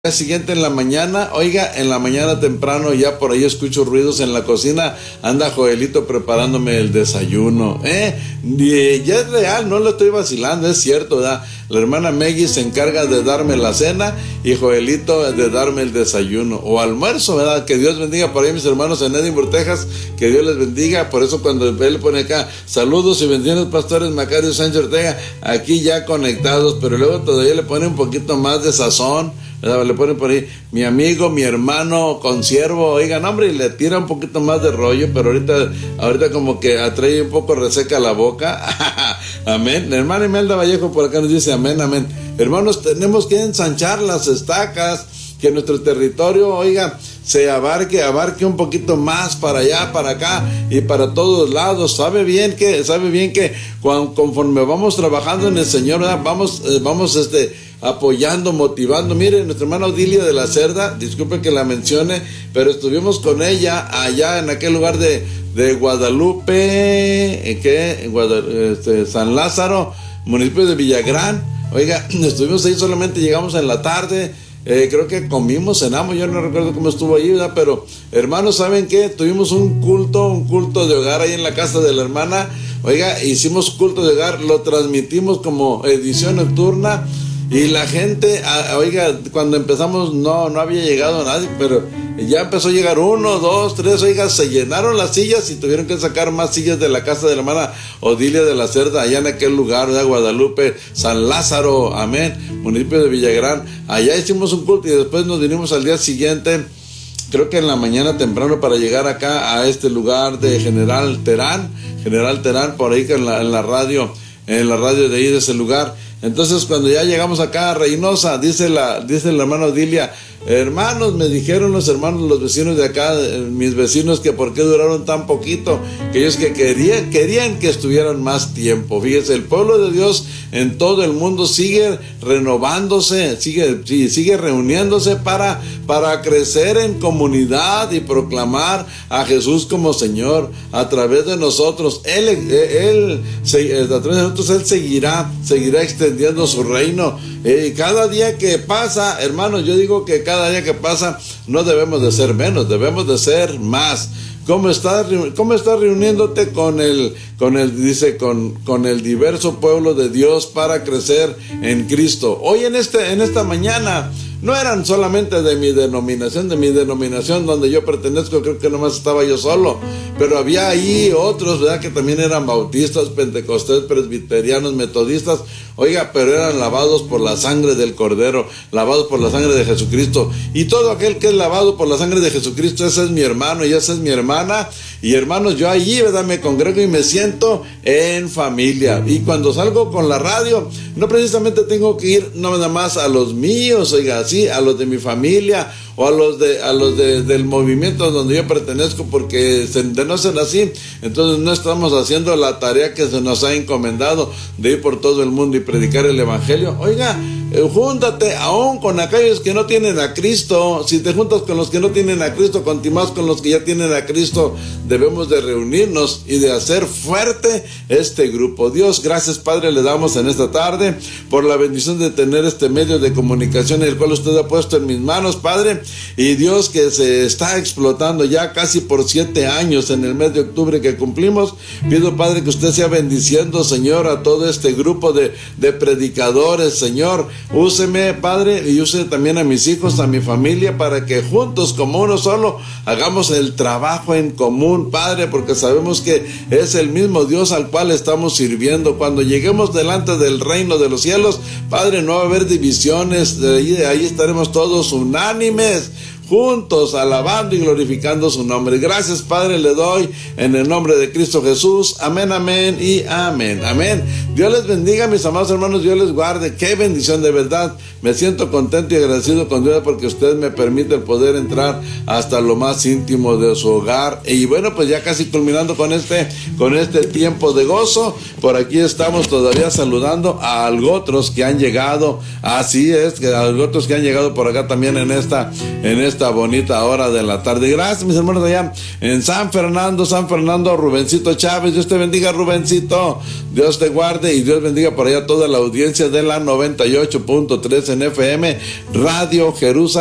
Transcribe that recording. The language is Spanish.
día siguiente en la mañana, oiga, en la mañana temprano ya por ahí escucho ruidos en la cocina, anda Joelito preparándome el desayuno, y ya es real, no lo estoy vacilando, es cierto, ¿verdad? La hermana Meggy se encarga de darme la cena y Joelito de darme el desayuno o almuerzo, ¿verdad? Que Dios bendiga por ahí mis hermanos en Edinburgh, Texas, que Dios les bendiga. Por eso cuando él pone acá, saludos y bendiciones pastores Macario Sánchez Ortega, aquí ya conectados, pero luego todavía le pone un poquito más de sazón, ¿verdad? Le pone por ahí, mi amigo, mi hermano, consiervo, oigan, hombre, y le tira un poquito más de rollo, pero ahorita como que atrae un poco reseca la boca. Amén. La hermana Imelda Vallejo por acá nos dice amén, amén. Hermanos, tenemos que ensanchar las estacas, que nuestro territorio, oiga, se abarque un poquito más para allá, para acá y para todos lados. Sabe bien que conforme vamos trabajando en el Señor, ¿verdad? Vamos apoyando, motivando. Mire, nuestra hermana Odilia de la Cerda, disculpen que la mencione, pero estuvimos con ella allá en aquel lugar de Guadalupe, San Lázaro, municipio de Villagrán. Oiga, estuvimos ahí, solamente llegamos en la tarde. Creo que comimos, cenamos, yo no recuerdo cómo estuvo allí, ¿verdad? Pero hermanos, ¿saben qué? Tuvimos un culto de hogar ahí en la casa de la hermana. Oiga, hicimos culto de hogar, lo transmitimos como edición nocturna. Y la gente, oiga, cuando empezamos no había llegado nadie, pero ya empezó a llegar 1, 2, 3, oiga, se llenaron las sillas y tuvieron que sacar más sillas de la casa de la hermana Odilia de la Cerda, allá en aquel lugar de Guadalupe, San Lázaro, amén, municipio de Villagrán. Allá hicimos un culto y después nos vinimos al día siguiente, creo que en la mañana temprano, para llegar acá a este lugar de General Terán, por ahí que en la radio de ahí de ese lugar. Entonces cuando ya llegamos acá a Reynosa, dice la hermana Odilia, hermanos, me dijeron los vecinos de acá, mis vecinos, que por qué duraron tan poquito, que ellos que querían que estuvieran más tiempo. Fíjese, el pueblo de Dios en todo el mundo sigue renovándose, sigue reuniéndose para crecer en comunidad y proclamar a Jesús como Señor a través de nosotros. Él seguirá extendiendo su reino. Cada día que pasa, hermanos, yo digo que cada día que pasa no debemos de ser menos, debemos de ser más. ¿Cómo estás reuniéndote con el diverso pueblo de Dios para crecer en Cristo? Hoy en esta mañana no eran solamente de mi denominación donde yo pertenezco, creo que nomás estaba yo solo, pero había ahí otros, ¿verdad?, que también eran bautistas, pentecostés, presbiterianos, metodistas, oiga, pero eran lavados por la sangre del Cordero, lavados por la sangre de Jesucristo, y todo aquel que es lavado por la sangre de Jesucristo, ese es mi hermano y esa es mi hermana, y hermanos, yo allí, ¿verdad?, me congrego y me siento en familia, y cuando salgo con la radio, no precisamente tengo que ir no nada más a los míos, oiga, sí, a los de mi familia o a los del movimiento donde yo pertenezco, porque de no ser así, entonces no estamos haciendo la tarea que se nos ha encomendado de ir por todo el mundo y predicar el evangelio. Oiga, júntate aún con aquellos que no tienen a Cristo. Si te juntas con los que no tienen a Cristo, continuás con los que ya tienen a Cristo. Debemos de reunirnos y de hacer fuerte este grupo. Dios, gracias Padre, le damos en esta tarde por la bendición de tener este medio de comunicación, el cual usted ha puesto en mis manos, Padre, y Dios, que se está explotando ya casi por 7 años en el mes de octubre que cumplimos. Pido, Padre, que usted sea bendiciendo, Señor, a todo este grupo de predicadores, Señor. Úseme, Padre, y use también a mis hijos, a mi familia, para que juntos como uno solo hagamos el trabajo en común, Padre, porque sabemos que es el mismo Dios al cual estamos sirviendo. Cuando lleguemos delante del reino de los cielos, Padre, no va a haber divisiones, ahí estaremos todos unánimes, juntos, alabando y glorificando su nombre. Gracias, Padre, le doy en el nombre de Cristo Jesús. Amén, amén y amén. Amén. Dios les bendiga, mis amados hermanos, Dios les guarde. Qué bendición, de verdad. Me siento contento y agradecido con Dios porque usted me permite el poder entrar hasta lo más íntimo de su hogar. Y bueno, pues ya casi culminando con este tiempo de gozo. Por aquí estamos todavía saludando a algotros que han llegado. Así es, que a algotros que han llegado por acá también en esta esta bonita hora de la tarde. Gracias, mis hermanos allá en San Fernando, Rubencito Chávez. Dios te bendiga, Rubencito. Dios te guarde y Dios bendiga por allá toda la audiencia de la 98.3 en FM, Radio Jerusalén.